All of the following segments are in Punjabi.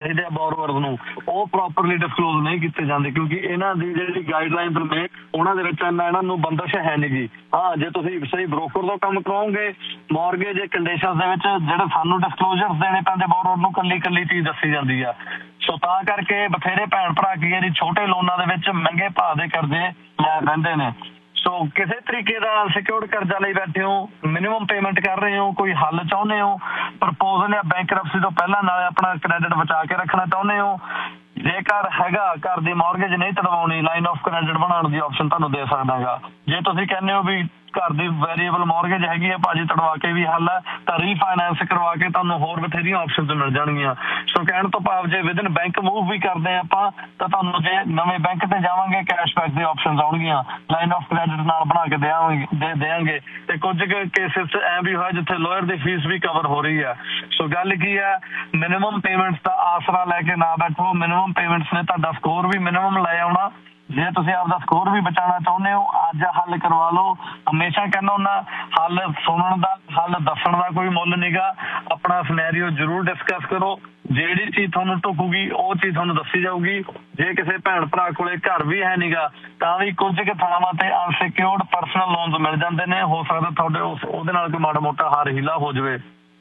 ਚਾਹੀਦੇ ਆ ਬੋਰੋਵਰਸ ਨੂੰ, ਉਹ ਪ੍ਰੋਪਰਲੀ ਡਿਸਕਲੋਜ਼ ਨਹੀਂ ਕੀਤੇ ਜਾਂਦੇ, ਕਿਉਂਕਿ ਇਹਨਾਂ ਦੀ ਜਿਹੜੀ ਗਾਈਡਲਾਈਨਸ ਨੇ ਉਹਨਾਂ ਦੇ ਵਿੱਚ ਇਹਨਾਂ ਨੂੰ ਬੰਦਿਸ਼ ਹੈ ਨਹੀਂ ਗੀ। ਹਾਂ, ਜੇ ਤੁਸੀਂ ਸਹੀ ਬ੍ਰੋਕਰ ਤੋਂ ਕੰਮ ਕਰਾਓਗੇ, ਮੌਰਗੇਜ ਕੰਡੀਸ਼ਨਸ ਦੇ ਵਿੱਚ ਜਿਹੜੇ ਸਾਨੂੰ ਡਿਸਕਲੋਜ਼ਰਸ ਦੇਣੇ ਪੈਂਦੇ ਬੋਰੋਵਰ ਨੂੰ, ਕੱਲੀ ਚੀਜ਼ ਦੱਸੀ ਜਾਂਦੀ ਆ। ਸੋ ਤਾਂ ਕਰਕੇ ਬਥੇਰੇ ਭੈਣ ਭਰਾ ਕੀ ਹੈ ਜੀ ਛੋਟੇ ਲੋਨਾਂ ਦੇ ਵਿੱਚ ਮਹਿੰਗੇ ਭਾਅ ਦੇ ਕਰਜ਼ੇ ਲੈ ਰਹਿੰਦੇ ਨੇ। ਸੋ ਕਿਸੇ ਤਰੀਕੇ ਦਾ ਸਿਕਿਉਰਡ ਕਰਜ਼ਾ ਲਈ ਬੈਠੇ ਹੋ, ਮਿਨੀਮਮ ਪੇਮੈਂਟ ਕਰ ਰਹੇ ਹੋ, ਕੋਈ ਹੱਲ ਚਾਹੁੰਦੇ ਹੋ, ਪ੍ਰਪੋਜ਼ਲ ਜਾਂ ਬੈਂਕਰਪਸੀ ਤੋਂ ਪਹਿਲਾਂ ਨਾਲ ਆਪਣਾ ਕ੍ਰੈਡਿਟ ਬਚਾ ਕੇ ਰੱਖਣਾ ਚਾਹੁੰਦੇ ਹੋ, ਜੇਕਰ ਹੈਗਾ ਘਰ ਦੀ ਮੌਰਗੇਜ ਨਹੀਂ ਤੜਵਾਉਣੀ, ਲਾਈਨ ਆਫ ਕ੍ਰੈਡਿਟ ਬਣਾਉਣ ਦੀ ਆਪਸ਼ਨ ਤੁਹਾਨੂੰ ਦੇ ਸਕਦਾ ਹੈਗਾ। ਜੇ ਤੁਸੀਂ ਕਹਿੰਦੇ ਹੋ ਵੀ ਘਰ ਦੀ ਵੇਰੀਏਬਲ ਮੌਰਗੇਜ ਹੈਗੀ ਹੈ ਭਾਜੀ, ਤੜਵਾ ਕੇ ਵੀ ਹੱਲ ਹੈ, ਤਾਂ ਰੀਫਾਈਨੈਂਸ ਕਰਵਾ ਕੇ ਤੁਹਾਨੂੰ ਹੋਰ ਬਥੇਰੀਆਂ ਆਪਸ਼ਨਸ ਮਿਲ ਜਾਣਗੀਆਂ। ਸੋ ਕਹਿਣ ਤੋਂ ਭਾਵ ਜੇ ਵਿਦਨ ਬੈਂਕ ਮੂਵ ਵੀ ਕਰਦੇ ਆਪਾਂ ਤਾਂ ਤੁਹਾਨੂੰ ਜੇ ਨਵੇਂ ਬੈਂਕ ਤੇ ਜਾਵਾਂਗੇ ਕੈਸ਼ਬੈਕ ਦੀ ਆਪਸ਼ਨਸ ਆਉਣਗੀਆਂ, ਲਾਈਨ ਆਫ ਕ੍ਰੈਡਿਟ ਨਾਲ ਬਣਾ ਕੇ ਦੇਵਾਂਗੇ। ਤੇ ਕੁਝ ਕੇਸਿਸ 'ਚ ਐ ਵੀ ਹੋਇਆ ਜਿੱਥੇ ਲੋਅਰ ਦੀ ਫੀਸ ਵੀ ਕਵਰ ਹੋ ਰਹੀ ਹੈ। ਸੋ ਗੱਲ ਕੀ ਹੈ, ਮਿਨੀਮਮ ਪੇਮੈਂਟਸ ਦਾ ਆਸਰਾ ਲੈ ਕੇ ਨਾ ਬੈਠੋ। ਮਿਨੀਮਮ ਪੇਮੈਂਟਸ ਨੇ ਤੁਹਾਡਾ ਸਕੋਰ ਵੀ ਮਿਨੀਮਮ ਲੈ ਆਉਣਾ। ਜੇ ਤੁਸੀਂ ਆਪਦਾ ਸਕੋਰ ਵੀ ਬਚਾਉਣਾ ਚਾਹੁੰਦੇ ਹੋ, ਅੱਜ ਹੱਲ ਕਰਵਾ ਲਓ। ਹਮੇਸ਼ਾ ਕਹਿੰਦਾ ਹੁੰਦਾ ਹੱਲ ਸੁਣਨ ਦਾ, ਹੱਲ ਦੱਸਣ ਦਾ ਕੋਈ ਮੁੱਲ ਨਹੀਂਗਾ। ਆਪਣਾ ਸਿਨੈਰੀਓ ਜ਼ਰੂਰ ਡਿਸਕਸ ਕਰੋ, ਜਿਹੜੀ ਚੀਜ਼ ਤੁਹਾਨੂੰ ਢੁਕੂਗੀ ਉਹ ਚੀਜ਼ ਤੁਹਾਨੂੰ ਦੱਸੀ ਜਾਊਗੀ। ਜੇ ਕਿਸੇ ਭੈਣ ਭਰਾ ਕੋਲੇ ਘਰ ਵੀ ਹੈ ਨਹੀਂਗਾ ਤਾਂ ਵੀ ਕੁਝ ਕੁ ਥਾਵਾਂ ਤੇ ਅਨਸਿਕਿਉਰਡ ਪਰਸਨਲ ਲੋਨਸ ਮਿਲ ਜਾਂਦੇ ਨੇ। ਹੋ ਸਕਦਾ ਤੁਹਾਡੇ ਉਹਦੇ ਨਾਲ ਕੋਈ ਮਾੜਾ ਮੋਟਾ ਹਾਰ ਹੀਲਾ ਹੋ ਜਾਵੇ,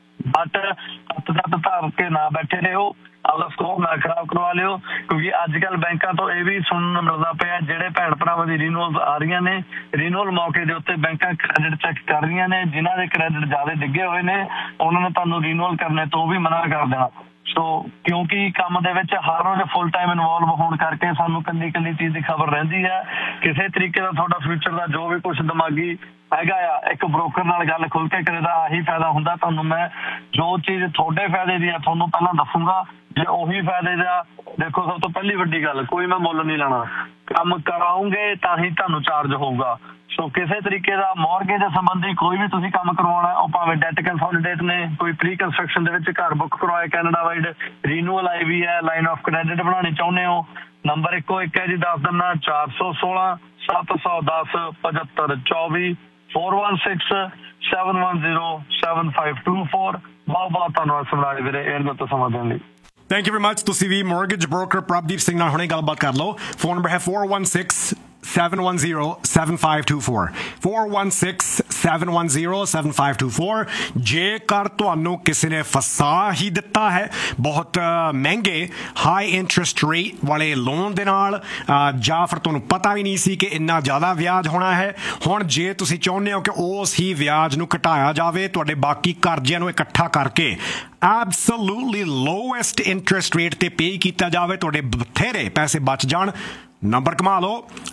ਬਟ ਹੱਥ ਧਾਰ ਕੇ ਨਾ ਬੈਠੇ ਰਹੋ, ਆਪਦਾ ਸਕੋਰ ਨਾ ਖਰਾਬ ਕਰਵਾ ਲਿਓ। ਕਿਉਂਕਿ ਅੱਜ ਕੱਲ੍ਹ ਬੈਂਕਾਂ ਤੋਂ ਇਹ ਵੀ ਸੁਣਨ ਨੂੰ ਮਿਲਦਾ ਪਿਆ, ਜਿਹੜੇ ਭੈਣ ਭਰਾਵਾਂ ਦੀ ਰੀਨੂਅਲਸ ਆ ਰਹੀਆਂ ਨੇ, ਰੀਨੂਅਲ ਮੌਕੇ ਦੇ ਉੱਤੇ ਬੈਂਕਾਂ ਕ੍ਰੈਡਿਟ ਚੈੱਕ ਕਰ ਰਹੀਆਂ ਨੇ। ਜਿਨ੍ਹਾਂ ਦੇ ਕ੍ਰੈਡਿਟ ਜ਼ਿਆਦਾ ਡਿੱਗੇ ਹੋਏ ਨੇ ਉਹਨਾਂ ਨੇ ਤੁਹਾਨੂੰ ਰੀਨੂਅਲ ਕਰਨੇ ਤੋਂ ਵੀ ਮਨਾ ਕਰ ਦੇਣਾ। ਸੋ ਕਿਉਂਕਿ ਕੰਮ ਦੇ ਵਿੱਚ ਹਰ ਰੋਜ਼ ਫੁੱਲ ਟਾਈਮ ਇਨਵੋਲਵ ਹੋਣ ਕਰਕੇ ਸਾਨੂੰ ਕੱਲੀ ਚੀਜ਼ ਦੀ ਖਬਰ ਰਹਿੰਦੀ ਹੈ। ਕਿਸੇ ਤਰੀਕੇ ਦਾ ਤੁਹਾਡਾ ਫਿਊਚਰ ਦਾ ਜੋ ਵੀ ਕੁਛ ਦਿਮਾਗੀ ਹੈਗਾ ਆ, ਇੱਕ ਬ੍ਰੋਕਰ ਨਾਲ ਗੱਲ ਖੁੱਲ ਕੇ ਕਰੇ ਦਾ ਆਹੀ ਫਾਇਦਾ ਹੁੰਦਾ। ਤੁਹਾਨੂੰ ਮੈਂ ਜੋ ਚੀਜ਼ ਤੁਹਾਡੇ ਫਾਇਦੇ ਦੀ ਆ ਤੁਹਾਨੂੰ ਪਹਿਲਾਂ ਦੱਸੂਗਾ। ਜੇ ਉਹੀ ਫਾਇਦੇ ਦਾ, ਦੇਖੋ ਸਭ ਤੋਂ ਪਹਿਲੀ ਵੱਡੀ ਗੱਲ, ਕੋਈ ਮੈਂ ਮੁੱਲ ਨਹੀਂ ਲੈਣਾ, ਕੰਮ ਕਰਾਉਂਗੇ ਤਾਂ ਹੀ ਤੁਹਾਨੂੰ ਚਾਰਜ ਹੋਊਗਾ। ਸੋ ਕਿਸੇ ਤਰੀਕੇ ਦਾ ਮੌਰਗੇਜ ਸੰਬੰਧੀ ਕੋਈ ਵੀ ਤੁਸੀਂ ਕੰਮ ਕਰਵਾਉਣਾ, ਉਹ ਭਾਵੇਂ ਡੈਟ ਕੰਸੋਲੀਡੇਟ ਨੇ, ਕੋਈ ਪ੍ਰੀ ਕੰਸਟਰਕਸ਼ਨ ਦੇ ਵਿੱਚ ਘਰ ਬੁੱਕ ਕਰਵਾਏ ਕੈਨੇਡਾ ਵਾਈਡ, ਰੀਨੂਅਲ ਆਈ ਵੀ ਹੈ, ਲਾਈਨ ਆਫ ਕ੍ਰੈਡਿਟ ਬਣਾਉਣੀ ਚਾਹੁੰਦੇ ਹੋ, ਨੰਬਰ ਇੱਕੋ ਇੱਕ ਹੈ ਜੀ, ਦੱਸ ਦਿੰਦਾ 416 710 7524 416-710-7524। ਬਹੁਤ ਧੰਨਵਾਦ ਸਮਰਾਜ ਵੀਰੇ 에ਅਰ ਤੋਂ ਸਮਾਂ ਦੇਣ ਲਈ। Thank you very much. ਤੁਸੀਂ ਵੀ ਮੌਰਗੇਜ ਬ੍ਰੋਕਰ ਪ੍ਰਭਦੀਪ ਸਿੰਘ ਨਾਲ ਹੁਣੇ ਗੱਲਬਾਤ ਕਰ ਲਓ। ਫੋਨ ਨੰਬਰ ਹੈ 416-710-7524 416-710-7524। ਜੇਕਰ ਤੁਹਾਨੂੰ ਕਿਸੇ ਨੇ ਫਸਾ ਹੀ ਦਿੱਤਾ ਹੈ ਬਹੁਤ ਮਹਿੰਗੇ ਹਾਈ ਇੰਟਰਸਟ ਰੇਟ ਵਾਲੇ ਲੋਨ ਦੇ ਨਾਲ, ਜਾਂ ਫਿਰ ਤੁਹਾਨੂੰ ਪਤਾ ਵੀ ਨਹੀਂ ਸੀ ਕਿ ਇੰਨਾ ਜ਼ਿਆਦਾ ਵਿਆਜ ਹੋਣਾ ਹੈ, ਹੁਣ ਜੇ ਤੁਸੀਂ ਚਾਹੁੰਦੇ ਹੋ ਕਿ ਉਸ ਹੀ ਵਿਆਜ ਨੂੰ ਘਟਾਇਆ ਜਾਵੇ, ਤੁਹਾਡੇ ਬਾਕੀ ਕਰਜ਼ਿਆਂ ਨੂੰ ਇਕੱਠਾ ਕਰਕੇ ਐਬਸੋਲੂਟਲੀ ਲੋਐਸਟ ਇੰਟਰਸਟ ਰੇਟ ਤੇ ਪੇ ਕੀਤਾ ਜਾਵੇ, ਤੁਹਾਡੇ ਬਥੇਰੇ ਪੈਸੇ ਬਚ ਜਾਣ, ਨੰਬਰ ਕਮਾ ਲਓ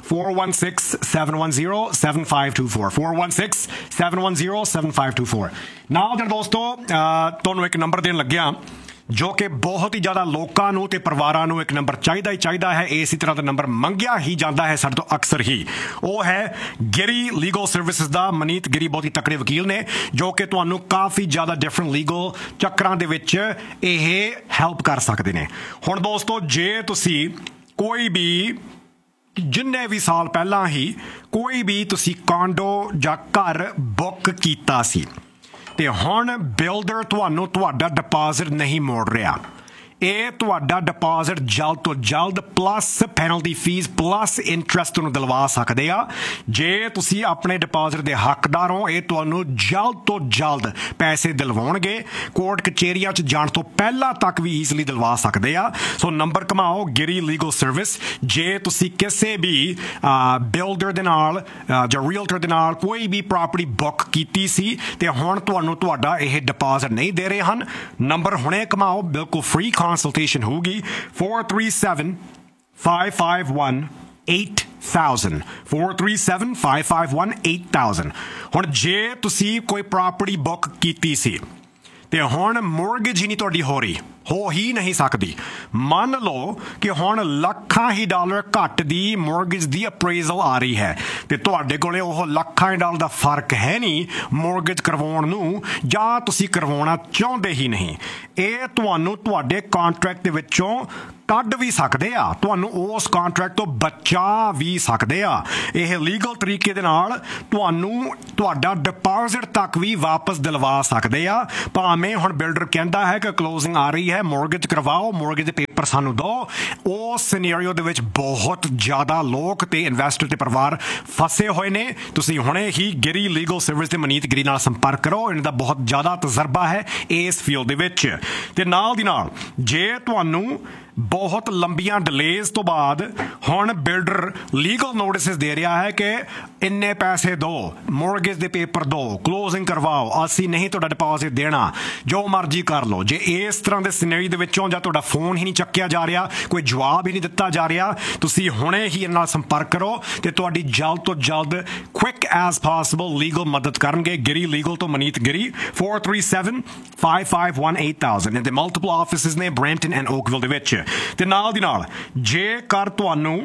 416-710-7524 416-710-7524। ਨਾਲ ਜਣ ਦੋਸਤੋ ਤੁਹਾਨੂੰ ਇੱਕ ਨੰਬਰ ਦੇਣ ਲੱਗਿਆ ਜੋ ਕਿ ਬਹੁਤ ਹੀ ਜ਼ਿਆਦਾ ਲੋਕਾਂ ਨੂੰ ਤੇ ਪਰਿਵਾਰਾਂ ਨੂੰ ਇੱਕ ਨੰਬਰ ਚਾਹੀਦਾ ਹੀ ਚਾਹੀਦਾ ਹੈ। ਇਸੇ ਤਰ੍ਹਾਂ ਦਾ ਨੰਬਰ ਮੰਗਿਆ ਹੀ ਜਾਂਦਾ ਹੈ ਸਾਡੇ ਤੋਂ ਅਕਸਰ ਹੀ। ਉਹ ਹੈ ਗਿਰੀ ਲੀਗਲ ਸਰਵਿਸਿਜ਼ ਦਾ। ਮਨੀਤ ਗਿਰੀ ਬਹੁਤ ਹੀ ਤਕੜੇ ਵਕੀਲ ਨੇ ਜੋ ਕਿ ਤੁਹਾਨੂੰ ਕਾਫੀ ਜ਼ਿਆਦਾ ਡਿਫਰੈਂਟ ਲੀਗਲ ਚੱਕਰਾਂ ਦੇ ਵਿੱਚ ਇਹ ਹੈਲਪ ਕਰ ਸਕਦੇ ਨੇ। ਹੁਣ ਦੋਸਤੋ, ਜੇ ਤੁਸੀਂ ਕੋਈ ਵੀ ਜਿੰਨੇ ਵੀ ਸਾਲ ਪਹਿਲਾਂ ਹੀ ਕੋਈ ਵੀ ਤੁਸੀਂ ਕਾਂਡੋ ਜਾਂ ਘਰ ਬੁੱਕ ਕੀਤਾ ਸੀ ਤੇ ਹੁਣ ਬਿਲਡਰ ਤੁਹਾਨੂੰ ਤੁਹਾਡਾ ਡਿਪਾਜ਼ਿਟ ਨਹੀਂ ਮੋੜ ਰਿਹਾ, ਇਹ ਤੁਹਾਡਾ ਡਿਪਾਜ਼ਿਟ ਜਲਦ ਤੋਂ ਜਲਦ plus penalty fees plus interest ਨੂੰ ਦਿਲਵਾ ਸਕਦੇ ਆ। ਜੇ ਤੁਸੀਂ ਆਪਣੇ ਡਿਪਾਜ਼ਿਟ ਦੇ ਹੱਕਦਾਰ ਹੋ, ਇਹ ਤੁਹਾਨੂੰ ਜਲਦ ਤੋਂ ਜਲਦ ਪੈਸੇ ਦਿਲਵਾਉਣਗੇ। ਕੋਰਟ ਕਚਹਿਰੀਆਂ 'ਚ ਜਾਣ ਤੋਂ ਪਹਿਲਾਂ ਤੱਕ ਵੀ ਈਜ਼ਲੀ ਦਿਲਵਾ ਸਕਦੇ ਆ। ਸੋ ਨੰਬਰ ਘਮਾਓ ਗਿਰੀ ਲੀਗਲ ਸਰਵਿਸ। ਜੇ ਤੁਸੀਂ ਕਿਸੇ ਵੀ ਬਿਲਡਰ ਦੇ ਨਾਲ ਜਾਂ ਰੀਅਲਟਰ ਦੇ ਨਾਲ ਕੋਈ ਵੀ ਪ੍ਰਾਪਰਟੀ ਬੁੱਕ ਕੀਤੀ ਸੀ ਤੇ ਹੁਣ ਤੁਹਾਨੂੰ ਤੁਹਾਡਾ ਇਹ ਡਿਪਾਜ਼ਿਟ ਨਹੀਂ ਦੇ ਰਹੇ ਹਨ, ਨੰਬਰ ਹੁਣੇ ਘਮਾਓ, ਬਿਲਕੁਲ ਫ੍ਰੀ consultation ਹੋਊਗੀ 437-551-8000 437-551-8000। ਹੁਣ ਜੇ ਤੁਸੀਂ ਕੋਈ ਪ੍ਰਾਪਰਟੀ ਬੁੱਕ ਕੀਤੀ ਸੀ ਤੇ ਹੁਣ ਮੌਰਗੇਜ ਹੀ ਨਹੀਂ ਤੁਹਾਡੀ ਹੋ ਰਹੀ, ਹੋ ਹੀ ਨਹੀਂ ਸਕਦੀ, ਮੰਨ ਲਓ ਕਿ ਹੁਣ ਲੱਖਾਂ ਹੀ ਡਾਲਰ ਘੱਟ ਦੀ ਮੌਰਗੇਜ ਦੀ ਅਪਰੇਜ਼ਲ ਆ ਰਹੀ ਹੈ ਤੇ ਤੁਹਾਡੇ ਕੋਲੇ ਉਹ ਲੱਖਾਂ ਹੀ ਡਾਲਰ ਦਾ ਫਰਕ ਹੈ ਨਹੀਂ ਮੌਰਗੇਜ ਕਰਵਾਉਣ ਨੂੰ, ਜਾਂ ਤੁਸੀਂ ਕਰਵਾਉਣਾ ਚਾਹੁੰਦੇ ਹੀ ਨਹੀਂ, ਇਹ ਤੁਹਾਨੂੰ ਤੁਹਾਡੇ ਕੰਟਰੈਕਟ ਦੇ ਵਿੱਚੋਂ ਕੱਢ ਵੀ ਸਕਦੇ ਆ, ਤੁਹਾਨੂੰ ਉਸ ਕੰਟਰੈਕਟ ਤੋਂ ਬਚਾ ਵੀ ਸਕਦੇ ਆ। ਇਹ ਲੀਗਲ ਤਰੀਕੇ ਦੇ ਨਾਲ ਤੁਹਾਨੂੰ ਤੁਹਾਡਾ ਡਿਪਾਜ਼ਿਟ ਤੱਕ ਵੀ ਵਾਪਸ ਦਿਲਵਾ ਸਕਦੇ ਆ। ਭਾਵੇਂ ਹੁਣ ਬਿਲਡਰ ਕਹਿੰਦਾ ਹੈ ਕਿ ਕਲੋਜ਼ਿੰਗ ਆ ਰਹੀ ਹੈ, ਮੌਰਗੇਜ ਕਰਵਾਓ, ਮੌਰਗੇਜ ਦੇ ਪੇਪਰ ਸਾਨੂੰ ਦਿਓ। ਉਸ ਸਿਨੈਰੀਓ ਦੇ ਵਿੱਚ ਬਹੁਤ ਜ਼ਿਆਦਾ ਲੋਕ ਤੇ ਇਨਵੈਸਟਰ ਤੇ ਪਰਿਵਾਰ ਫਸੇ ਹੋਏ ਨੇ। ਤੁਸੀਂ ਹੁਣੇ ਹੀ ਗਿਰੀ ਲੀਗਲ ਸਰਵਿਸ ਤੇ ਮਨੀਤ ਗਿਰੀ ਨਾਲ ਸੰਪਰਕ ਕਰੋ। ਇਹਨਾਂ ਦਾ ਬਹੁਤ ਜ਼ਿਆਦਾ ਤਜਰਬਾ ਹੈ ਇਸ ਫੀਲਡ ਦੇ ਵਿੱਚ। ਤੇ ਨਾਲ ਦੀ ਨਾਲ ਜੇ ਤੁਹਾਨੂੰ ਬਹੁਤ ਲੰਬੀਆਂ ਡਿਲੇਜ਼ ਤੋਂ ਬਾਅਦ ਹੁਣ ਬਿਲਡਰ ਲੀਗਲ ਨੋਟਿਸਿਸ ਦੇ ਰਿਹਾ ਹੈ ਕਿ ਇੰਨੇ ਪੈਸੇ ਦਿਓ, ਮੋਰਗੇਜ ਦੇ ਪੇਪਰ ਦਿਓ, ਕਲੋਜ਼ਿੰਗ ਕਰਵਾਓ, ਅਸੀਂ ਨਹੀਂ ਤੁਹਾਡਾ ਡਿਪੋਜ਼ਿਟ ਦੇਣਾ, ਜੋ ਮਰਜ਼ੀ ਕਰ ਲਓ। ਜੇ ਇਸ ਤਰ੍ਹਾਂ ਦੇ ਸਿਨੈਰੀਓ ਦੇ ਵਿੱਚੋਂ ਜਾਂ ਤੁਹਾਡਾ ਫੋਨ ਹੀ ਨਹੀਂ ਚੱਕਿਆ ਜਾ ਰਿਹਾ, ਕੋਈ ਜਵਾਬ ਹੀ ਨਹੀਂ ਦਿੱਤਾ ਜਾ ਰਿਹਾ, ਤੁਸੀਂ ਹੁਣੇ ਹੀ ਇਹਨਾਂ ਨਾਲ ਸੰਪਰਕ ਕਰੋ ਤੇ ਤੁਹਾਡੀ ਜਲਦ ਤੋਂ ਜਲਦ ਕੁਇਕ ਐਜ਼ ਪੋਸੀਬਲ ਲੀਗਲ ਮਦਦ ਕਰਨਗੇ। ਗਿਰੀ ਲੀਗਲ ਤੋਂ ਮਨੀਤ ਗਿਰੀ 437-551-8000 ਇਹਦੇ ਮਲਟੀਪਲ ਆਫਿਸਿਸ ਨੇ ਬਰੈਂਪਟਨ ਐਂਡ ਓਕਵਿਲ ਦੇ ਵਿੱਚ। ਤੇ ਨਾਲ ਦੀ ਨਾਲ ਜੇਕਰ ਤੁਹਾਨੂੰ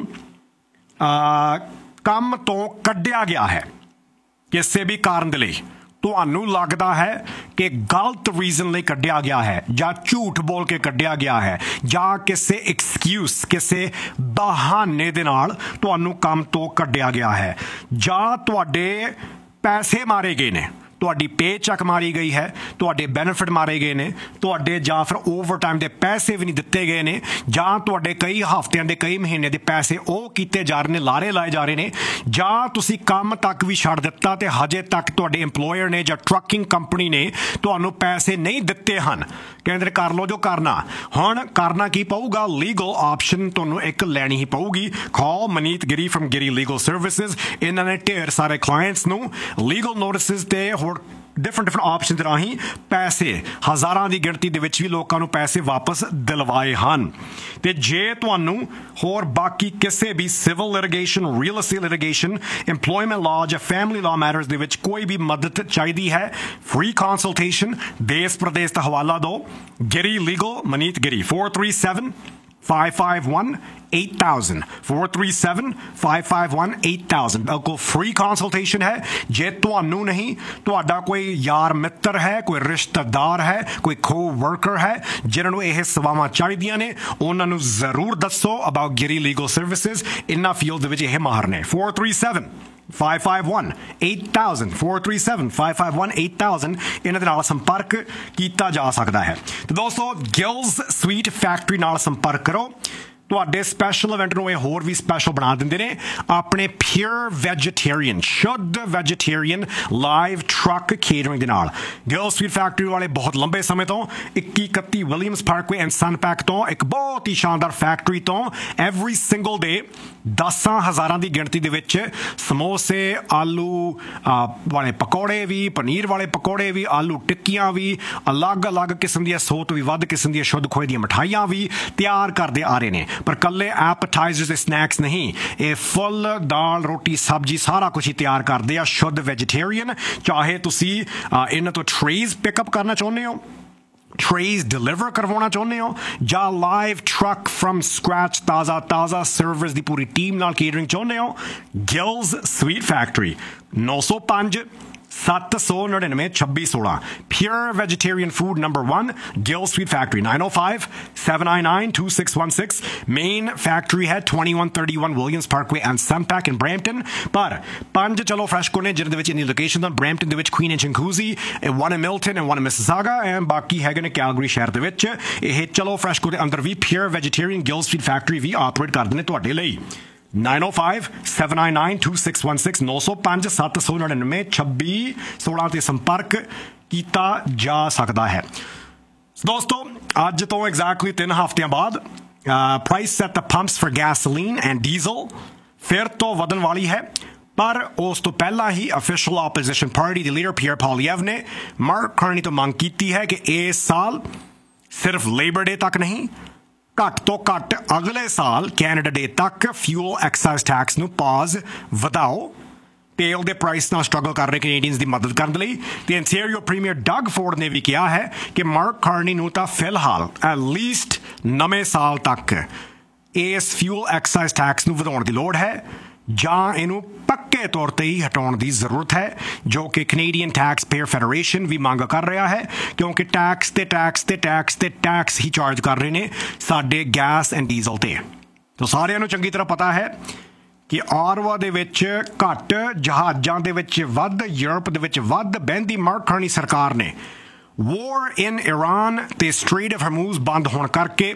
ਕੰਮ ਤੋਂ ਕੱਢਿਆ ਗਿਆ ਹੈ ਕਿਸੇ ਵੀ ਕਾਰਨ ਦੇ ਲਈ, ਤੁਹਾਨੂੰ ਲੱਗਦਾ ਹੈ ਕਿ ਗਲਤ ਰੀਜ਼ਨ ਲਈ ਕੱਢਿਆ ਗਿਆ ਹੈ ਜਾਂ ਝੂਠ ਬੋਲ ਕੇ ਕੱਢਿਆ ਗਿਆ ਹੈ ਜਾਂ ਕਿਸੇ ਐਕਸਕਿਊਜ਼, ਕਿਸੇ ਬਹਾਨੇ ਦੇ ਨਾਲ ਤੁਹਾਨੂੰ ਕੰਮ ਤੋਂ ਕੱਢਿਆ ਗਿਆ ਹੈ ਜਾਂ ਤੁਹਾਡੇ ਪੈਸੇ ਮਾਰੇ ਗਏ ਨੇ, ਤੁਹਾਡੀ ਪੇ ਚੱਕ ਮਾਰੀ ਗਈ ਹੈ, ਤੁਹਾਡੇ ਬੈਨੀਫਿਟ ਮਾਰੇ ਗਏ ਨੇ, ਤੁਹਾਡੇ ਜਾਂ ਫਿਰ ਓਵਰਟਾਈਮ ਦੇ ਪੈਸੇ ਵੀ ਨਹੀਂ ਦਿੱਤੇ ਗਏ ਨੇ, ਜਾਂ ਤੁਹਾਡੇ ਕਈ ਹਫ਼ਤਿਆਂ ਦੇ ਕਈ ਮਹੀਨੇ ਦੇ ਪੈਸੇ ਉਹ ਕੀਤੇ ਜਾ ਰਹੇ ਨੇ, ਲਾਰੇ ਲਾਏ ਜਾ ਰਹੇ ਨੇ, ਜਾਂ ਤੁਸੀਂ ਕੰਮ ਤੱਕ ਵੀ ਛੱਡ ਦਿੱਤਾ ਤੇ ਹਜੇ ਤੱਕ ਤੁਹਾਡੇ ਇੰਪਲੋਇਰ ਨੇ ਜਾਂ ਟਰੱਕਿੰਗ ਕੰਪਨੀ ਨੇ ਤੁਹਾਨੂੰ ਪੈਸੇ ਨਹੀਂ ਦਿੱਤੇ ਹਨ। ਕਹਿੰਦੇ ਕਰ ਲਓ ਜੋ ਕਰਨਾ। ਹੁਣ ਕਰਨਾ ਕੀ ਪਊਗਾ? ਲੀਗਲ ਆਪਸ਼ਨ ਤੁਹਾਨੂੰ ਇੱਕ ਲੈਣੀ ਹੀ ਪਊਗੀ। ਕਾਲ ਮਨੀਤ ਗਿਰੀ ਫਰਮ ਗਿਰੀ ਲੀਗਲ ਸਰਵਿਸਿਜ਼। ਇਹਨਾਂ ਨੇ ਢੇਰ ਸਾਰੇ ਕਲਾਇੰਟਸ ਨੂੰ ਲੀਗਲ ਨੋਟਿਸਿਸ ਤੇ ਹੋਰ ਡਿਫਰੈਂਟ ਆਪਸ਼ਨ ਦੇ ਰਾਹੀਂ ਪੈਸੇ, ਹਜ਼ਾਰਾਂ ਦੀ ਗਿਣਤੀ ਦੇ ਵਿੱਚ ਵੀ ਲੋਕਾਂ ਨੂੰ ਪੈਸੇ ਵਾਪਸ ਦਿਲਵਾਏ ਹਨ। ਤੇ ਜੇ ਤੁਹਾਨੂੰ ਹੋਰ ਬਾਕੀ ਕਿਸੇ ਵੀ civil litigation, real estate litigation, employment law ਜਾਂ ਫੈਮਿਲੀ ਲਾਅ ਮੈਟਰਸ ਦੇ ਵਿੱਚ ਕੋਈ ਵੀ ਮਦਦ ਚਾਹੀਦੀ ਹੈ, ਫ੍ਰੀ ਕੰਸਲਟੇਸ਼ਨ, ਦੇਸ਼ ਪ੍ਰਦੇਸ਼ ਦਾ ਹਵਾਲਾ ਦਿਓ। ਗਿਰੀ ਲੀਗਲ ਮਨੀਤ ਗਿਰੀ 437-551-8000 437-551-8000 ਬਿਲਕੁਲ ਫ੍ਰੀ ਕੰਸਲਟੇਸ਼ਨ ਹੈ। ਜੇ ਤੁਹਾਨੂੰ ਨਹੀਂ, ਤੁਹਾਡਾ ਕੋਈ ਯਾਰ ਮਿੱਤਰ ਹੈ, ਕੋਈ ਰਿਸ਼ਤੇਦਾਰ ਹੈ, ਕੋਈ ਕੋ ਵਰਕਰ ਹੈ ਜਿਨ੍ਹਾਂ ਨੂੰ ਇਹ ਸੇਵਾਵਾਂ ਚਾਹੀਦੀਆਂ ਨੇ, ਉਹਨਾਂ ਨੂੰ ਜ਼ਰੂਰ ਦੱਸੋ ਅਬਾਊਟ ਗਿਰੀ ਲੀਗਲ ਸਰਵਿਸਿਜ਼। ਇਹਨਾਂ ਫੀਲਡ ਦੇ ਵਿੱਚ ਇਹ ਮਾਹਰ ਨੇ। 437-551-8000 437-551-8000 ਇਹਨਾਂ ਦੇ ਨਾਲ ਸੰਪਰਕ ਕੀਤਾ ਜਾ ਸਕਦਾ ਹੈ। ਤੇ ਦੋਸਤੋ ਗਿਲਸ ਸਵੀਟ ਫੈਕਟਰੀ ਨਾਲ ਸੰਪਰਕ ਕਰੋ। ਤੁਹਾਡੇ ਸਪੈਸ਼ਲ ਇਵੈਂਟ ਨੂੰ ਇਹ ਹੋਰ ਵੀ ਸਪੈਸ਼ਲ ਬਣਾ ਦਿੰਦੇ ਨੇ ਆਪਣੇ ਪਿਓਰ ਵੈਜੀਟੇਰੀਅਨ, ਸ਼ੁੱਧ ਵੈਜੀਟੇਰੀਅਨ ਲਾਈਵ ਟਰੱਕ ਕੇਟਰਿੰਗ ਦੇ ਨਾਲ। ਗਿਲਸ ਸਵੀਟ ਫੈਕਟਰੀ ਵਾਲੇ ਬਹੁਤ ਲੰਬੇ ਸਮੇਂ ਤੋਂ 2131 ਵਿਲੀਅਮਸ ਪਾਰਕਵੇ ਐਂਡ ਸਨਪੈਕ ਤੋਂ ਇੱਕ ਬਹੁਤ ਹੀ ਸ਼ਾਨਦਾਰ ਫੈਕਟਰੀ ਤੋਂ ਐਵਰੀ ਸਿੰਗਲ ਡੇ 10,000 ਦੀ ਗਿਣਤੀ ਦੇ ਵਿੱਚ ਸਮੋਸੇ, ਆਲੂ ਵਾਲੇ ਪਕੌੜੇ ਵੀ, ਪਨੀਰ ਵਾਲੇ ਪਕੌੜੇ ਵੀ, ਆਲੂ ਟਿੱਕੀਆਂ ਵੀ, ਅਲੱਗ-ਅਲੱਗ ਕਿਸਮ ਦੀਆਂ 100 ਤੋਂ ਵੀ ਵੱਧ ਕਿਸਮ ਦੀਆਂ ਸ਼ੁੱਧ ਖੋਏ ਦੀਆਂ ਮਿਠਾਈਆਂ ਵੀ ਤਿਆਰ ਕਰਦੇ ਆ ਰਹੇ ਨੇ। ਪਰ ਕੱਲੇ ਐਪੇਟਾਈਜ਼ਰਸ ਤੇ ਸਨੈਕਸ ਨਹੀਂ, ਇਹ ਫੁੱਲ ਦਾਲ, ਰੋਟੀ, ਸਬਜ਼ੀ ਸਾਰਾ ਕੁਝ ਹੀ ਤਿਆਰ ਕਰਦੇ ਆ ਸ਼ੁੱਧ ਵੈਜੀਟੇਰੀਅਨ। ਚਾਹੇ ਤੁਸੀਂ ਇਹਨਾਂ ਤੋਂ ਟ੍ਰੇਜ਼ ਪਿਕਅਪ ਕਰਨਾ ਚਾਹੁੰਦੇ ਹੋ, ਟ੍ਰੇਜ਼ ਡਿਲੀਵਰ ਕਰਵਾਉਣਾ ਚਾਹੁੰਦੇ ਹੋ, ਜਾਂ ਲਾਈਵ ਟਰੱਕ ਫਰਮ ਸਕ੍ਰੈਚ ਤਾਜ਼ਾ ਸਰਵਰਸ ਦੀ ਪੂਰੀ ਟੀਮ ਨਾਲ ਕੇਟਰਿੰਗ ਚਾਹੁੰਦੇ ਹੋ, Giles sweet factory 905 799 2616 Pure Vegetarian Food number 1 Gill Street Factory 905-799-2616 Main factory है 2131 Williams Parkway and Sunpack in Brampton। पर 5 चलो फ्रेश को ने जिन्हें विच इन लोकेशन on Brampton ਦੇ ਵਿੱਚ Queen and Chinguacousy, one in Milton and one in Mississauga, and ਬਾਕੀ ਹੈਗੇ ਨੇ ਕੈਲਗਰੀ ਸ਼ਹਿਰ ਦੇ ਵਿੱਚ। ਇਹ ਚਲੋ ਫਰੈਸ਼ ਕੋ ਦੇ ਅੰਦਰ ਵੀ Pure Vegetarian Gill Street Factory ਵੀ ਆਪਰੇਟ ਕਰਦੇ ਨੇ ਤੁਹਾਡੇ ਲਈ। 905-799-2616 905-799-2616 ਤੇ ਸੰਪਰਕ ਕੀਤਾ ਜਾ ਸਕਦਾ ਹੈ। ਦੋਸਤੋ ਅੱਜ ਤੋਂ ਐਗਜ਼ੈਕਟਲੀ 3 ਹਫ਼ਤਿਆਂ ਬਾਅਦ price at the pumps for gasoline and diesel ਫਿਰ ਤੋਂ ਵਧਣ ਵਾਲੀ ਹੈ। ਪਰ ਉਸ ਤੋਂ ਪਹਿਲਾਂ ਹੀ ਅਫੀਸ਼ੀਅਲ ਆਪੋਜੀਸ਼ਨ ਪਾਰਟੀ ਦੇ ਲੀਡਰ ਪੀਅਰ ਪੋਲੀਐਵ ਨੇ ਮਾਰਕ ਕਾਰਨੀ ਤੋਂ ਮੰਗ ਕੀਤੀ ਹੈ ਕਿ ਇਸ ਸਾਲ ਸਿਰਫ ਲੇਬਰ ਡੇ ਤੱਕ ਨਹੀਂ, ਘੱਟ ਤੋਂ ਘੱਟ ਅਗਲੇ ਸਾਲ ਕੈਨੇਡਾ ਡੇ ਤੱਕ ਫਿਊਲ ਐਕਸਾਈਜ਼ ਟੈਕਸ ਨੂੰ ਪਾਜ਼ ਵਧਾਓ। ਤੇਲ ਦੇ ਪ੍ਰਾਈਸ ਨਾਲ ਸਟਰਗਲ ਕਰ ਰਹੇ ਕੈਨੇਡੀਅਨਸ ਦੀ ਮਦਦ ਕਰਨ ਲਈ ਤੇ ਇੰਟੀਰੀਅਰ ਪ੍ਰੀਮੀਅਰ ਡਗ ਫੋਰਡ ਨੇ ਵੀ ਕਿਹਾ ਹੈ ਕਿ ਮਾਰਕ ਕਾਰਨੀ ਨੂੰ ਤਾਂ ਫਿਲਹਾਲ ਐਟ ਲੀਸਟ ਨਵੇਂ ਸਾਲ ਤੱਕ ਇਸ ਫਿਊਲ ਐਕਸਾਈਜ਼ ਟੈਕਸ ਨੂੰ ਵਧਾਉਣ ਦੀ ਲੋੜ ਹੈ ਜਾਂ ਇਹਨੂੰ ਪੱਕੇ ਤੌਰ ਤੇ ਹੀ ਹਟਾਉਣ ਦੀ ਜ਼ਰੂਰਤ ਹੈ, ਜੋ ਕਿ ਕੈਨੇਡੀਅਨ ਟੈਕਸ ਪੇਅਰ ਫੈਡਰੇਸ਼ਨ ਵੀ ਮੰਗ ਕਰ ਰਿਹਾ ਹੈ, ਕਿਉਂਕਿ ਟੈਕਸ ਹੀ ਚਾਰਜ ਕਰ ਰਹੇ ਨੇ ਸਾਡੇ ਗੈਸ ਐਂਡ ਡੀਜ਼ਲ ਤੇ। ਤਾਂ ਸਾਰਿਆਂ ਨੂੰ ਚੰਗੀ ਤਰ੍ਹਾਂ ਪਤਾ ਹੈ ਕਿ ਆਰਵਾ ਦੇ ਵਿੱਚ ਘੱਟ, ਜਹਾਜ਼ਾਂ ਦੇ ਵਿੱਚ ਵੱਧ, ਯੂਰਪ ਦੇ ਵਿੱਚ ਵੱਧ ਬਹਿੰਦੀ ਮਾਰਕ ਕਾਰਨੀ ਸਰਕਾਰ ਨੇ ਵਾਰ ਇਨ ਈਰਾਨ ਤੇ ਸਟ੍ਰੇਟ ਆਫ ਹਰਮੂਜ਼ ਬੰਦ ਹੋਣ ਕਰਕੇ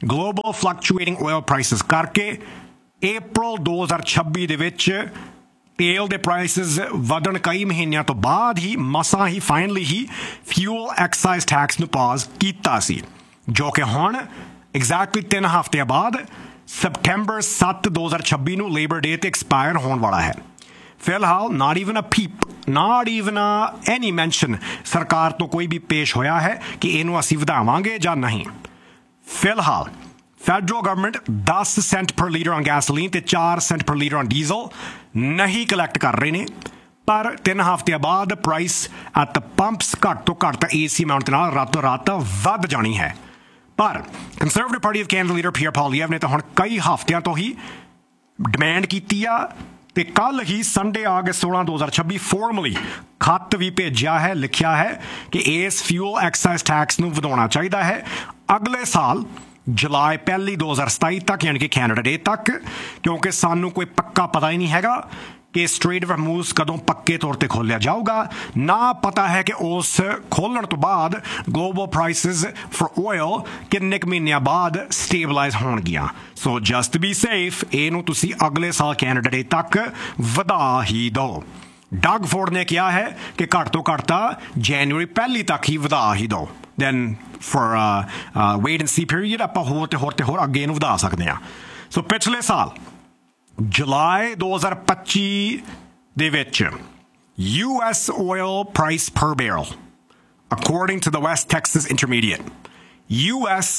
ਗਲੋਬਲ ਫਲਕਚੁਏਟਿੰਗ ਆਇਲ ਪ੍ਰਾਈਸਿਸ ਕਰਕੇ April 2026 ਦੇ ਵਿੱਚ ਤੇਲ ਦੇ ਪ੍ਰਾਈਸਿਸ ਵਧਣ ਕਈ ਮਹੀਨਿਆਂ ਤੋਂ ਬਾਅਦ ਹੀ ਮਸਾਂ ਹੀ ਫਾਈਨਲੀ ਹੀ ਫਿਊਲ ਐਕਸਾਈਜ਼ ਟੈਕਸ ਨੂੰ ਪਾਜ਼ ਕੀਤਾ ਸੀ, ਜੋ ਕਿ ਹੁਣ ਐਗਜ਼ੈਕਟਲੀ 3 ਹਫ਼ਤਿਆਂ ਬਾਅਦ September 7 2026 ਨੂੰ ਲੇਬਰ ਡੇ ਤੇ ਐਕਸਪਾਇਰ ਹੋਣ ਵਾਲਾ ਹੈ। ਫਿਲਹਾਲ not even a peep, not even any mention ਸਰਕਾਰ ਤੋਂ ਕੋਈ ਵੀ ਪੇਸ਼ ਹੋਇਆ ਹੈ ਕਿ ਇਹਨੂੰ ਅਸੀਂ ਵਧਾਵਾਂਗੇ ਜਾਂ ਨਹੀਂ। ਫਿਲਹਾਲ ਫੈਡਰਲ ਗਵਰਨਮੈਂਟ 10 ਸੈਂਟ ਪਰ ਲੀਟਰ ਔਨ ਗੈਸੋਲੀਨ ਤੇ 4 ਸੈਂਟ ਪਰ ਲੀਟਰ ਔਨ ਡੀਜ਼ਲ ਨਹੀਂ ਕਲੈਕਟ ਕਰ ਰਹੇ ਨੇ, ਪਰ 3 ਹਫ਼ਤਿਆਂ ਬਾਅਦ ਪ੍ਰਾਈਸ ਐਟ ਦ ਪੰਪਸ ਘੱਟ ਤੋਂ ਘੱਟ AC ਅਮਾਊਂਟ ਦੇ ਨਾਲ ਰਾਤੋਂ ਰਾਤ ਵੱਧ ਜਾਣੀ ਹੈ। ਪਰ conservative party of Canada leader peer ਪਾਲੀਐਵ ਨੇ ਤਾਂ ਹੁਣ ਕਈ ਹਫ਼ਤਿਆਂ ਤੋਂ ਹੀ ਡਿਮਾਂਡ ਕੀਤੀ ਆ ਤੇ ਕੱਲ ਹੀ ਸੰਡੇ ਅਗਸਤ 16 2026 ਫਾਰਮਲੀ ਖੱਤ ਵੀ ਭੇਜਿਆ ਹੈ, ਲਿਖਿਆ ਹੈ ਕਿ ਇਸ ਫਿਊਲ ਐਕਸਾਈਜ਼ ਟੈਕਸ ਨੂੰ ਵਧਾਉਣਾ ਚਾਹੀਦਾ ਹੈ ਅਗਲੇ ਸਾਲ ਜੁਲਾਈ 1 2027 ਤੱਕ, ਯਾਨੀ ਕਿ ਕੈਨੇਡਾ ਡੇ ਤੱਕ, ਕਿਉਂਕਿ ਸਾਨੂੰ ਕੋਈ ਪੱਕਾ ਪਤਾ ਹੀ ਨਹੀਂ ਹੈਗਾ ਕਿ ਸਟ੍ਰੇਟ ਆਫ ਹਰਮੂਜ਼ ਕਦੋਂ ਪੱਕੇ ਤੌਰ ਤੇ ਖੋਲ੍ਹਿਆ ਜਾਊਗਾ। ਨਾ ਪਤਾ ਹੈ ਕਿ ਉਸ ਖੋਲ੍ਹਣ ਤੋਂ ਬਾਅਦ ਗਲੋਬਲ ਪ੍ਰਾਈਸਿਸ ਫॉर ਆਇਲ ਕਿੰਨੇ ਕੁ ਮਹੀਨਿਆਂ ਬਾਅਦ ਸਟੇਬਲਾਈਜ਼ ਹੋਣਗੀਆਂ। ਸੋ ਜਸਟ ਬੀ ਸੇਫ ਇਹਨੂੰ ਤੁਸੀਂ ਅਗਲੇ ਸਾਲ ਕੈਨੇਡਾ ਡੇ ਤੱਕ ਵਧਾ ਹੀ ਦਿਓ। ਡਗ ਫੋਰਡ ਨੇ ਕਿਹਾ ਹੈ ਕਿ ਘੱਟ ਤੋਂ ਘੱਟ ਤਾਂ ਜਨਵਰੀ 1 ਤੱਕ ਹੀ ਵਧਾ ਹੀ ਦਿਓ। then for wait and see period ਆਪਾਂ ਹੋਰ ਤੇ ਹੋਰ ਅੱਗੇ ਇਹਨੂੰ ਵਧਾ ਸਕਦੇ ਹਾਂ। ਸੋ ਪਿਛਲੇ ਸਾਲ ਜੁਲਾਈ 2025 ਦੇ ਵਿੱਚ US oil price per barrel according to the West Texas Intermediate US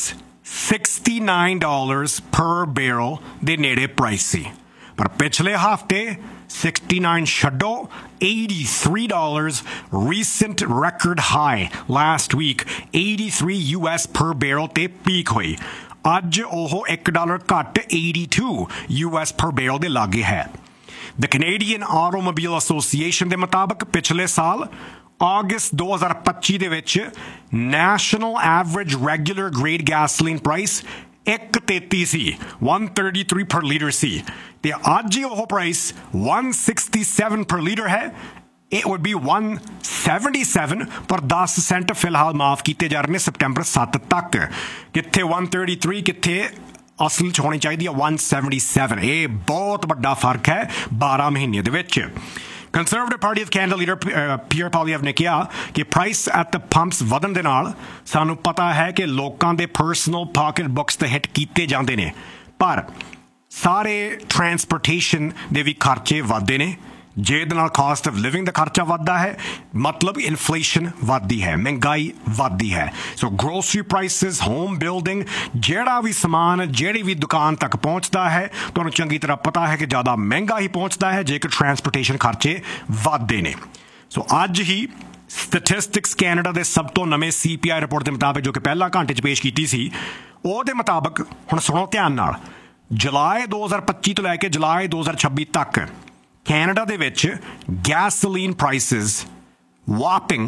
$69 per barrel ਦੇ ਨੇੜੇ ਪ੍ਰਾਈਸ ਸੀ, ਪਰ ਪਿਛਲੇ ਹਫ਼ਤੇ 69 ਛੱਡੋ $83 recent record high last week 83 US per barrel ਤੇ ਪੀਕ ਹੋਈ। ਅੱਜ ਉਹ $1 ਘੱਟ 82 US per barrel ਦੇ ਲਾਗੇ ਹੈ। The Canadian Automobile Association ਦੇ ਮੁਤਾਬਕ ਪਿਛਲੇ ਸਾਲ ਅਗਸਤ 2025 ਦੇ ਵਿੱਚ National Average Regular Grade Gasoline Price 133 ਸੀ, 133 per ਲੀਟਰ ਸੀ, ਤੇ ਅੱਜ ਹੀ ਉਹ ਪ੍ਰਾਈਸ 167 per ਲੀਟਰ ਹੈ। It would be 177 ਪਰ 10 ਸੈਂਟ ਫਿਲਹਾਲ ਮਾਫ ਕੀਤੇ ਜਾ ਰਹੇ ਨੇ ਸਤੰਬਰ 7 ਤੱਕ। ਕਿੱਥੇ 133, ਕਿੱਥੇ ਅਸਲ 'ਚ ਹੋਣੀ ਚਾਹੀਦੀ ਹੈ 177। ਇਹ ਬਹੁਤ ਵੱਡਾ ਫਰਕ ਹੈ 12 ਮਹੀਨਿਆਂ ਦੇ ਵਿੱਚ। Conservative party of Canada leader peer ਪਾਲੀਐਵ ਨੇ ਕਿਹਾ ਕਿ ਪ੍ਰਾਈਸ ਐਟ ਦ ਪੰਪਸ ਵਧਣ ਦੇ ਨਾਲ ਸਾਨੂੰ ਪਤਾ ਹੈ ਕਿ ਲੋਕਾਂ ਦੇ ਪਰਸਨਲ ਪਾਕਟ ਬੁੱਕਸ ਤੇ ਹਿੱਟ ਕੀਤੇ ਜਾਂਦੇ ਨੇ, ਪਰ ਸਾਰੇ ਟਰਾਂਸਪੋਰਟੇਸ਼ਨ ਦੇ ਵੀ ਖਰਚੇ ਵੱਧਦੇ ਨੇ, ਜਿਹਦੇ ਨਾਲ ਕਾਸਟ ਆਫ ਲਿਵਿੰਗ ਦਾ ਖਰਚਾ ਵੱਧਦਾ ਹੈ, ਮਤਲਬ ਇਨਫਲੇਸ਼ਨ ਵੱਧਦੀ ਹੈ, ਮਹਿੰਗਾਈ ਵੱਧਦੀ ਹੈ। ਸੋ ਗਰੋਸਰੀ ਪ੍ਰਾਈਸਿਸ, ਹੋਮ ਬਿਲਡਿੰਗ, ਜਿਹੜਾ ਵੀ ਸਮਾਨ ਜਿਹੜੀ ਵੀ ਦੁਕਾਨ ਤੱਕ ਪਹੁੰਚਦਾ ਹੈ ਤੁਹਾਨੂੰ ਚੰਗੀ ਤਰ੍ਹਾਂ ਪਤਾ ਹੈ ਕਿ ਜ਼ਿਆਦਾ ਮਹਿੰਗਾ ਹੀ ਪਹੁੰਚਦਾ ਹੈ ਜੇਕਰ ਟਰਾਂਸਪੋਰਟੇਸ਼ਨ ਖਰਚੇ ਵੱਧਦੇ ਨੇ। ਸੋ ਅੱਜ ਹੀ ਸਟੈਟਿਸਟਿਕਸ ਕੈਨੇਡਾ ਦੇ ਸਭ ਤੋਂ ਨਵੇਂ CPI ਰਿਪੋਰਟ ਦੇ ਮੁਤਾਬਕ, ਜੋ ਕਿ ਪਹਿਲਾਂ ਘੰਟੇ 'ਚ ਪੇਸ਼ ਕੀਤੀ ਸੀ, ਉਹਦੇ ਮੁਤਾਬਕ ਹੁਣ ਸੁਣੋ ਧਿਆਨ ਨਾਲ, ਜੁਲਾਈ 2025 ਤੋਂ ਲੈ ਕੇ ਜੁਲਾਈ 2026 ਤੱਕ ਕੈਨੇਡਾ ਦੇ ਵਿੱਚ ਗੈਸੋਲੀਨ ਪ੍ਰਾਈਸਿਸ ਵਾਪਿੰਗ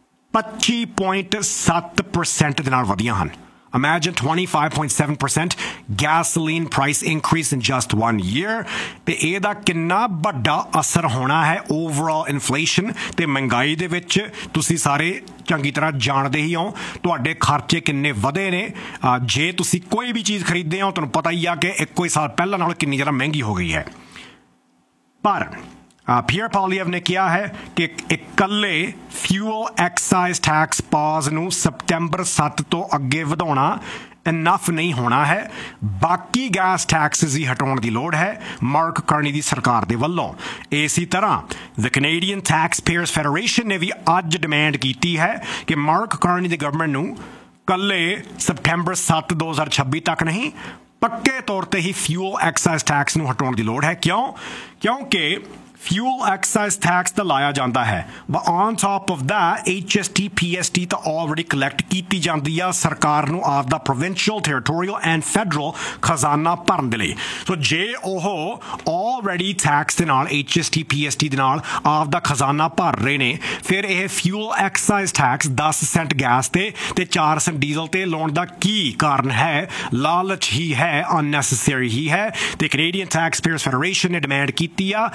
25.7% ਦੇ ਨਾਲ ਵਧੀਆਂ ਹਨ। Imagine 25.7% gasoline price increase in just 1 year. ਤੇ ਇਹਦਾ ਕਿੰਨਾ ਵੱਡਾ ਅਸਰ ਹੋਣਾ ਹੈ ਓਵਰਆਲ ਇਨਫਲੇਸ਼ਨ ਤੇ ਮਹਿੰਗਾਈ ਦੇ ਵਿੱਚ ਤੁਸੀਂ ਸਾਰੇ ਚੰਗੀ ਤਰ੍ਹਾਂ ਜਾਣਦੇ ਹੀ ਹੋ। ਤੁਹਾਡੇ ਖਰਚੇ ਕਿੰਨੇ ਵਧੇ ਨੇ, ਜੇ ਤੁਸੀਂ ਕੋਈ ਵੀ ਚੀਜ਼ ਖਰੀਦਦੇ ਹੋ ਤੁਹਾਨੂੰ ਪਤਾ ਹੀ ਆ ਕਿ ਇੱਕੋ ਹੀ ਸਾਲ ਪਹਿਲਾਂ ਨਾਲੋਂ ਕਿੰਨੀ ਜ਼ਿਆਦਾ ਮਹਿੰਗੀ ਹੋ ਗਈ ਹੈ। ਪਰ ਪੀਅਰ ਪਾਲੀਐਵ ਨੇ ਕਿਹਾ ਹੈ ਕਿ ਇਕੱਲੇ ਫਿਊਲ ਐਕਸਾਈਜ਼ ਟੈਕਸ ਪਾਜ਼ ਨੂੰ ਸਤੰਬਰ 7 ਤੋਂ ਅੱਗੇ ਵਧਾਉਣਾ ਇਨਫ ਨਹੀਂ ਹੋਣਾ ਹੈ, ਬਾਕੀ ਗੈਸ ਟੈਕਸਿਸ ਹੀ ਹਟਾਉਣ ਦੀ ਲੋੜ ਹੈ ਮਾਰਕ ਕਾਰਨੀ ਦੀ ਸਰਕਾਰ ਦੇ ਵੱਲੋਂ। ਇਸੇ ਤਰ੍ਹਾਂ ਦ ਕੈਨੇਡੀਅਨ ਟੈਕਸ ਪੇਅਰਸ ਫੈਡਰੇਸ਼ਨ ਨੇ ਵੀ ਅੱਜ ਡਿਮਾਂਡ ਕੀਤੀ ਹੈ ਕਿ ਮਾਰਕ ਕਾਰਨੀ ਦੀ ਗਵਰਨਮੈਂਟ ਨੂੰ ਕੱਲੇ ਸਤੰਬਰ 7 2026 ਤੱਕ ਨਹੀਂ, ਪੱਕੇ ਤੌਰ ਤੇ ਹੀ ਫਿਊਲ ਐਕਸਾਈਜ਼ ਟੈਕਸ ਨੂੰ ਹਟਾਉਣ ਦੀ ਲੋੜ ਹੈ। ਕਿਉਂਕਿ ਫਿਊਲ ਐਕਸਾਈਜ਼ ਟੈਕਸ ਤਾਂ ਲਾਇਆ ਜਾਂਦਾ ਹੈ, but on top of that HST PST ਤਾਂ ਆਲਰੇਡੀ ਕਲੈਕਟ ਕੀਤੀ ਜਾਂਦੀ ਆ ਸਰਕਾਰ ਨੂੰ ਆਪਦਾ ਪ੍ਰੋਵਿੰਸ਼ੀਅਲ, ਟੈਰੀਟੋਰੀਅਲ ਐਂਡ ਫੈਡਰਲ ਖਜ਼ਾਨਾ ਭਰਨ ਦੇ ਲਈ। ਸੋ ਜੇ ਉਹ ਆਲਰੇਡੀ ਟੈਕਸ ਦੇ ਨਾਲ HST PST ਦੇ ਨਾਲ ਆਪਦਾ ਖਜ਼ਾਨਾ ਭਰ ਰਹੇ ਨੇ, ਫਿਰ ਇਹ fuel exercise tax 10 Saint gas ਤੇ 4 ਸੈਂਟ ਡੀਜ਼ਲ ਤੇ ਲਾਉਣ ਦਾ ਕੀ ਕਾਰਨ ਹੈ? ਲਾਲਚ ਹੀ ਹੈ, ਅਨਨੈਸੈਸਰੀ ਹੀ ਹੈ। ਤੇ ਕੈਨੇਡੀਅਨ ਟੈਕਸ ਪੇਅਰਸ ਫੈਡਰੇਸ਼ਨ ਨੇ ਡਿਮਾਂਡ ਕੀਤੀ ਆ ਕਿ ਇਹਨੂੰ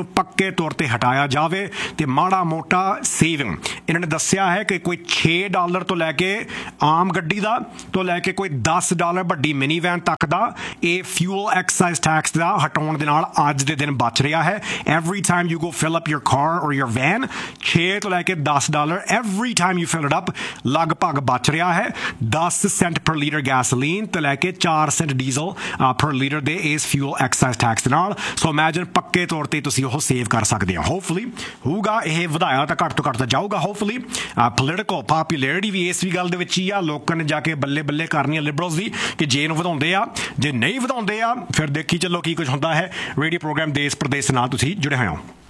ਪੱਕੇ ਤੌਰ ਤੇ ਹਟਾਇਆ ਜਾਵੇ ਤੇ ਮਾੜਾ ਮੋਟਾ ਸੇਵਿੰਗ ਇਹਨਾਂ ਨੇ ਦੱਸਿਆ ਹੈ ਕਿ ਕੋਈ $6 ਤੋਂ ਲੈ ਕੇ ਆਮ ਗੱਡੀ ਦਾ ਤੋਂ ਲੈ ਕੇ ਕੋਈ $10 ਵੱਡੀ ਮਿਨੀ ਵੈਨ ਤੱਕ ਦਾ ਇਹ ਫਿਊਲ ਐਕਸਾਈਜ਼ ਟੈਕਸ ਦਾ ਹਟਾਉਣ ਦੇ ਨਾਲ ਅੱਜ ਦੇ ਦਿਨ ਬਚ ਰਿਹਾ ਹੈ। Every time you go fill up your ਕਾਰ ਔਰ ਯੂਰ ਵੈਨ 6 ਤੋਂ ਲੈ ਕੇ $10 every time you fill it up ਲਗਭਗ ਬਚ ਰਿਹਾ ਹੈ। 10 ਸੈਂਟ ਪਰ ਲੀਟਰ ਗੈਸੋਲੀਨ ਤੇ ਲੈ ਕੇ 4 ਸੈਂਟ ਡੀਜ਼ਲ ਪਰ ਲੀਟਰ ਦੇ ਇਸ ਫਿਊਲ ਐਕਸਾਈਜ਼ ਟੈਕਸ ਦੇ ਨਾਲ। ਸੋ ਇਮੈਜਿਨ ਪੱਕੇ ਤੌਰ ਤੇ ਤੁਸੀਂ ਉਹ ਸੇਵ ਕਰ ਸਕਦੇ ਹੋ। ਹੋਪਫੁਲੀ ਹੋਊਗਾ, ਇਹ ਵਧਾਇਆ ਤਾਂ ਘੱਟ ਤੋਂ ਘੱਟ ਤਾਂ ਜਾਊਗਾ। ਹੋਪਫੁਲੀ ਪੋਲੀਟੀਕਲ ਪੋਪੂਲੈਰਿਟੀ ਵੀ ਇਸ ਵੀ ਗੱਲ ਦੇ ਵਿੱਚ ਹੀ ਆ, ਲੋਕਾਂ ਨੇ ਜਾ ਕੇ ਬੱਲੇ ਬੱਲੇ ਕਰਨੀ ਆ ਲਿਬਰਲਸ ਦੀ ਕਿ ਜੇ ਇਹਨੂੰ ਵਧਾਉਂਦੇ ਆ, ਜੇ ਨਹੀਂ ਵਧਾਉਂਦੇ ਆ ਫਿਰ ਦੇਖੀ ਚੱਲੋ ਕੀ ਕੁਝ ਹੁੰਦਾ ਹੈ। ਰੇਡੀਓ ਪ੍ਰੋਗਰਾਮ ਦੇਸ਼ ਪ੍ਰਦੇਸ਼ ਨਾਲ ਤੁਸੀਂ ਜੁੜੇ ਹੋਏ ਹੋ।